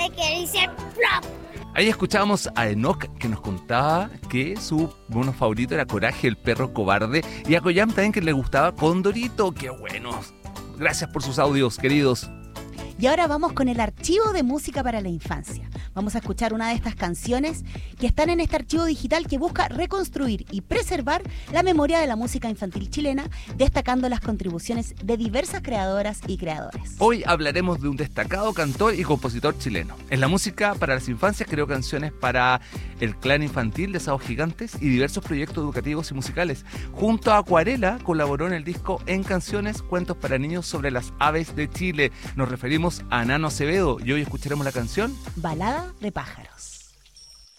grande que dice plop. Ahí escuchábamos a Enoch, que nos contaba que su mono favorito era Coraje, el perro cobarde, y a Koyam también, que le gustaba Condorito. ¡Qué buenos! Gracias por sus audios, queridos. Y ahora vamos con el archivo de música para la infancia. Vamos a escuchar una de estas canciones que están en este archivo digital que busca reconstruir y preservar la memoria de la música infantil chilena, destacando las contribuciones de diversas creadoras y creadores. Hoy hablaremos de un destacado cantor y compositor chileno. En la música para las infancias creó canciones para el clan infantil de Sábados Gigantes y diversos proyectos educativos y musicales. Junto a Acuarela colaboró en el disco En Canciones, Cuentos para Niños sobre las Aves de Chile. Nos referimos a Nano Acevedo y hoy escucharemos la canción Balada de pájaros.